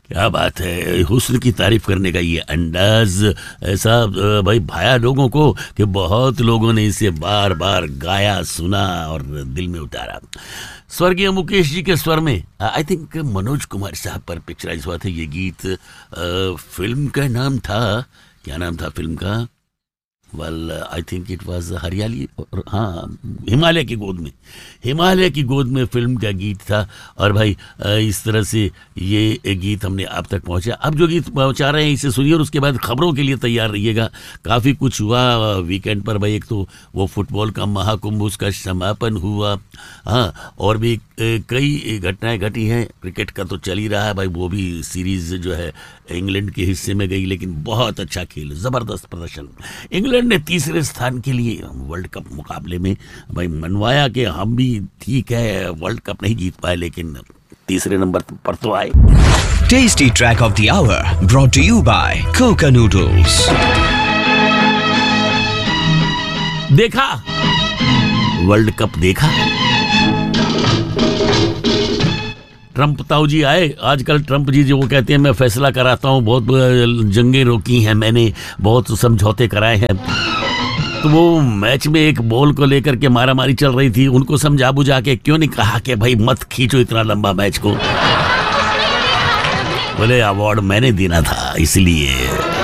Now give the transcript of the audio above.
क्या बात है, हुस्न की तारीफ करने का ये अंदाज ऐसा भाई भाया लोगों को कि बहुत लोगों ने इसे बार बार गाया, सुना और दिल में उतारा। स्वर्गीय मुकेश जी के स्वर में आई थिंक मनोज कुमार साहब पर पिक्चराइज हुआ था ये गीत। फिल्म का नाम था, क्या नाम था फिल्म का? Well I think it was हरियाली, और हाँ, हिमालय की गोद में, हिमालय की गोद में फिल्म का गीत था। और भाई इस तरह से ये गीत हमने आप तक पहुंचा। अब जो गीत पहुंचा रहे हैं इसे सुनिए और उसके बाद खबरों के लिए तैयार रहिएगा। काफ़ी कुछ हुआ वीकेंड पर भाई। एक तो वो फुटबॉल का महाकुंभ, उसका समापन हुआ, हाँ, और भी कई घटनाएं घटी हैं। क्रिकेट का तो चल ही रहा है भाई, वो भी सीरीज जो है इंग्लैंड के हिस्से में गई, लेकिन बहुत अच्छा खेल, ज़बरदस्त प्रदर्शन। इंग्लैंड ने तीसरे स्थान के लिए वर्ल्ड कप मुकाबले में भाई मनवाया कि हम भी ठीक है वर्ल्ड कप नहीं जीत पाए, लेकिन तीसरे नंबर पर तो आए। Tasty track of the our brought to you bye Coca noodles. देखा वर्ल्ड कप, देखा ट्रंप ताऊ जी आए। आजकल ट्रंप जी जो वो कहते हैं मैं फैसला कराता हूँ, बहुत जंगें रोकी हैं मैंने, बहुत समझौते कराए हैं। तो वो मैच में एक बॉल को लेकर के मारामारी चल रही थी, उनको समझा बुझा के क्यों नहीं कहा कि भाई मत खींचो इतना लंबा मैच को। बोले अवार्ड मैंने देना था इसलिए।